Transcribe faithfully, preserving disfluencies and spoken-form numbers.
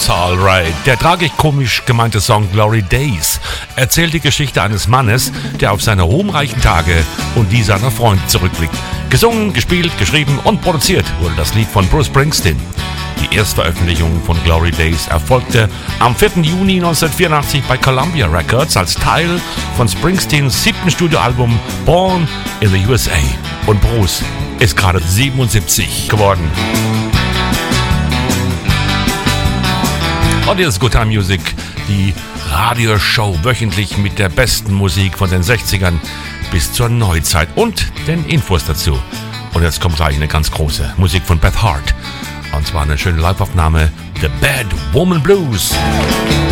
That's alright. Der tragikomisch gemeinte Song Glory Days erzählt die Geschichte eines Mannes, der auf seine ruhmreichen Tage und die seiner Freunde zurückblickt. Gesungen, gespielt, geschrieben und produziert wurde das Lied von Bruce Springsteen. Die Erstveröffentlichung von Glory Days erfolgte am vierten Juni neunzehnhundertvierundachtzig bei Columbia Records als Teil von Springsteens siebten Studioalbum Born in the U S A. Und Bruce ist gerade siebenundsiebzig geworden. Und hier ist Good Time Music, die Radioshow wöchentlich mit der besten Musik von den sechzigern bis zur Neuzeit und den Infos dazu. Und jetzt kommt gleich eine ganz große Musik von Beth Hart. Und zwar eine schöne Live-Aufnahme, The Bad Woman Blues.